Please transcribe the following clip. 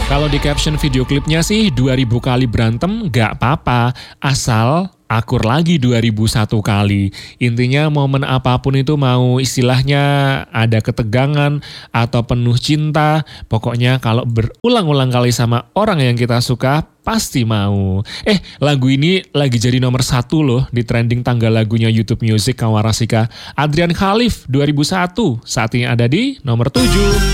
Kalau di caption video klipnya sih 2000 kali berantem gak apa-apa, asal akur lagi 2001 kali. Intinya momen apapun itu mau istilahnya ada ketegangan atau penuh cinta, pokoknya kalau berulang-ulang kali sama orang yang kita suka pasti mau. Lagu ini lagi jadi nomor 1 loh di trending tanggal lagunya YouTube Music Kawarasika. Adrian Khalif 2001 saat ini ada di nomor 7.